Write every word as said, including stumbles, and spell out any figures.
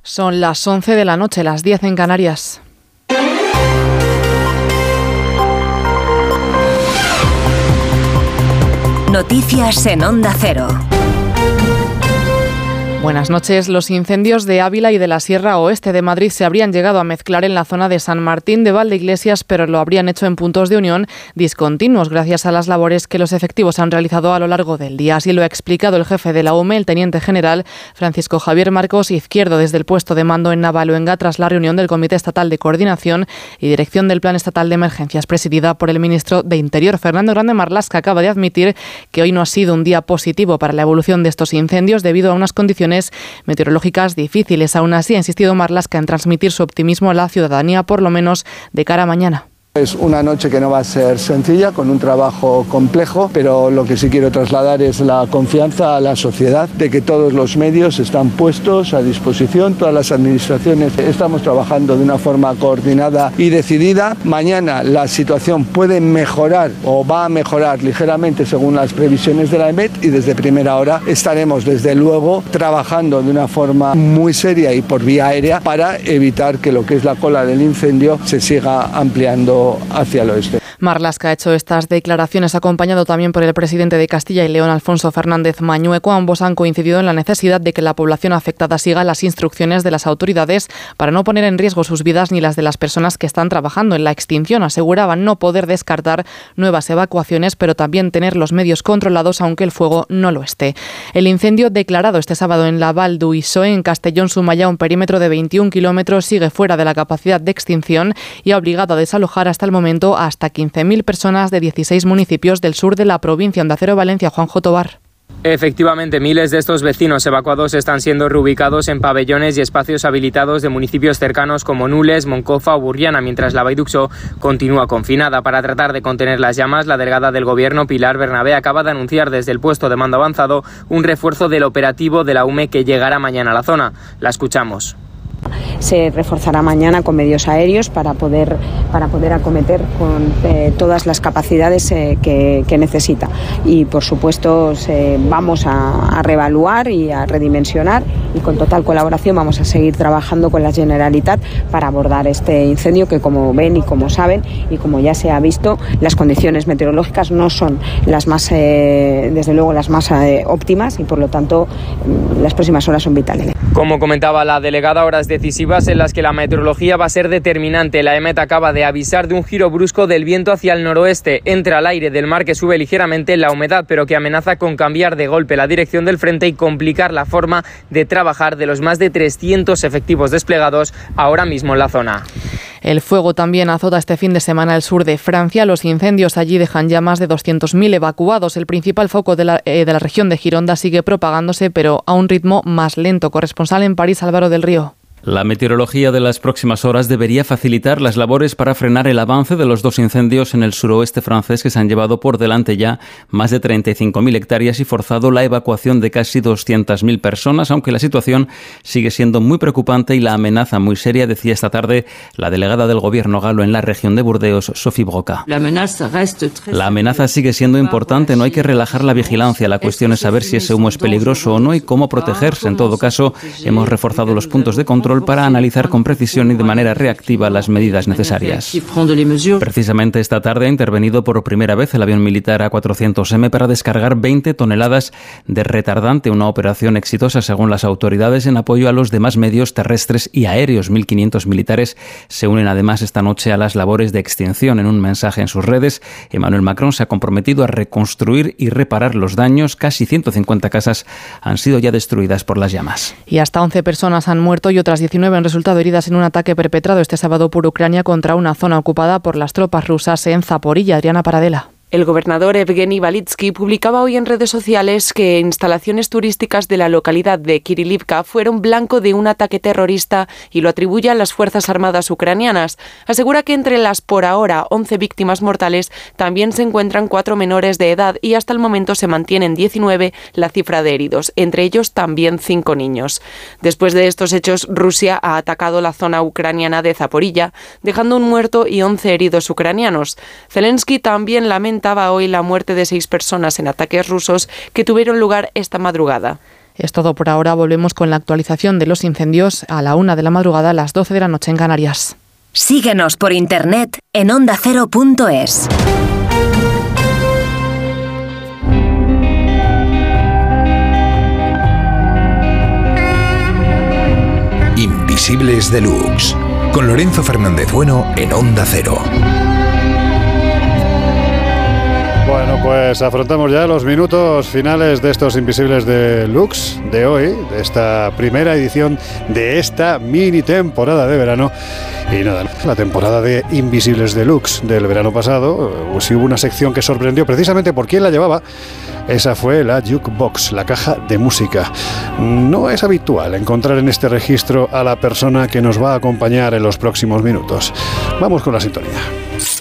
Son las once de la noche, las diez en Canarias. Noticias en Onda Cero. Buenas noches. Los incendios de Ávila y de la Sierra Oeste de Madrid se habrían llegado a mezclar en la zona de San Martín de Valdeiglesias, pero lo habrían hecho en puntos de unión discontinuos gracias a las labores que los efectivos han realizado a lo largo del día. Así lo ha explicado el jefe de la U M E, el teniente general Francisco Javier Marcos Izquierdo, desde el puesto de mando en Navaluenga, tras la reunión del Comité Estatal de Coordinación y Dirección del Plan Estatal de Emergencias, presidida por el ministro de Interior. Fernando Grande Marlaska acaba de admitir que hoy no ha sido un día positivo para la evolución de estos incendios debido a unas condiciones meteorológicas difíciles. Aún así, ha insistido Marlaska en transmitir su optimismo a la ciudadanía, por lo menos de cara a mañana. Es una noche que no va a ser sencilla, con un trabajo complejo, pero lo que sí quiero trasladar es la confianza a la sociedad de que todos los medios están puestos a disposición, todas las administraciones estamos trabajando de una forma coordinada y decidida. Mañana la situación puede mejorar o va a mejorar ligeramente según las previsiones de la E M E T, y desde primera hora estaremos desde luego trabajando de una forma muy seria y por vía aérea para evitar que lo que es la cola del incendio se siga ampliando hacia el oeste. Marlaska ha hecho estas declaraciones acompañado también por el presidente de Castilla y León, Alfonso Fernández Mañueco. Ambos han coincidido en la necesidad de que la población afectada siga las instrucciones de las autoridades para no poner en riesgo sus vidas ni las de las personas que están trabajando en la extinción. Aseguraban no poder descartar nuevas evacuaciones, pero también tener los medios controlados aunque el fuego no lo esté. El incendio declarado este sábado en la Val d'Uixó, en Castellón, suma ya un perímetro de veintiún kilómetros, sigue fuera de la capacidad de extinción y ha obligado a desalojar hasta el momento hasta quince mil personas de dieciséis municipios del sur de la provincia. Onda Cero Valencia, Juanjo Tobar. Efectivamente, miles de estos vecinos evacuados están siendo reubicados en pabellones y espacios habilitados de municipios cercanos como Nules, Moncofa o Burriana, mientras la Vall d'Uixó continúa confinada. Para tratar de contener las llamas, la delegada del Gobierno, Pilar Bernabé, acaba de anunciar desde el puesto de mando avanzado un refuerzo del operativo de la U M E que llegará mañana a la zona. La escuchamos. Se reforzará mañana con medios aéreos para poder, para poder acometer con eh, todas las capacidades eh, que, que necesita. Y por supuesto se, vamos a, a reevaluar y a redimensionar, y con total colaboración vamos a seguir trabajando con la Generalitat para abordar este incendio que, como ven y como saben y como ya se ha visto, las condiciones meteorológicas no son las más, eh, desde luego las más eh, óptimas, y por lo tanto las próximas horas son vitales. Como comentaba la delegada, horas decisivas en las que la meteorología va a ser determinante. La E M E T acaba de avisar de un giro brusco del viento hacia el noroeste. Entra al aire del mar que sube ligeramente la humedad, pero que amenaza con cambiar de golpe la dirección del frente y complicar la forma de trabajar de los más de trescientos efectivos desplegados ahora mismo en la zona. El fuego también azota este fin de semana el sur de Francia. Los incendios allí dejan ya más de doscientos mil evacuados. El principal foco de la, eh, de la región de Gironda sigue propagándose, pero a un ritmo más lento. Corresponsal en París, Álvaro del Río. La meteorología de las próximas horas debería facilitar las labores para frenar el avance de los dos incendios en el suroeste francés que se han llevado por delante ya más de treinta y cinco mil hectáreas y forzado la evacuación de casi doscientas mil personas, aunque la situación sigue siendo muy preocupante y la amenaza muy seria, decía esta tarde la delegada del gobierno galo en la región de Burdeos, Sophie Broca. La amenaza sigue siendo importante, no hay que relajar la vigilancia, la cuestión es saber si ese humo es peligroso o no y cómo protegerse. En todo caso, hemos reforzado los puntos de control para analizar con precisión y de manera reactiva las medidas necesarias. Precisamente esta tarde ha intervenido por primera vez el avión militar A cuatrocientos eme para descargar veinte toneladas de retardante, una operación exitosa según las autoridades en apoyo a los demás medios terrestres y aéreos. mil quinientos militares se unen además esta noche a las labores de extinción. En un mensaje en sus redes, Emmanuel Macron se ha comprometido a reconstruir y reparar los daños. Casi ciento cincuenta casas han sido ya destruidas por las llamas. Y hasta once personas han muerto y otras diecinueve han resultado heridas en un ataque perpetrado este sábado por Ucrania contra una zona ocupada por las tropas rusas en Zaporilla. Adriana Paradela. El gobernador Evgeny Valitsky publicaba hoy en redes sociales que instalaciones turísticas de la localidad de Kirilivka fueron blanco de un ataque terrorista y lo atribuye a las Fuerzas Armadas ucranianas. Asegura que entre las, por ahora, once víctimas mortales también se encuentran cuatro menores de edad y hasta el momento se mantienen diecinueve la cifra de heridos, entre ellos también cinco niños. Después de estos hechos, Rusia ha atacado la zona ucraniana de Zaporilla, dejando un muerto y once heridos ucranianos. Zelensky también lamenta hoy la muerte de seis personas en ataques rusos que tuvieron lugar esta madrugada. Es todo por ahora. Volvemos con la actualización de los incendios a la una de la madrugada, a las doce de la noche en Canarias. Síguenos por internet en onda cero punto es. Invisibles Deluxe, con Lorenzo Fernández Bueno en Onda Cero. Bueno, pues afrontamos ya los minutos finales de estos Invisibles Deluxe de hoy, de esta primera edición de esta mini temporada de verano. Y nada, la temporada de Invisibles Deluxe del verano pasado, pues hubo una sección que sorprendió precisamente por quién la llevaba. Esa fue la Jukebox, la caja de música. No es habitual encontrar en este registro a la persona que nos va a acompañar en los próximos minutos. Vamos con la sintonía.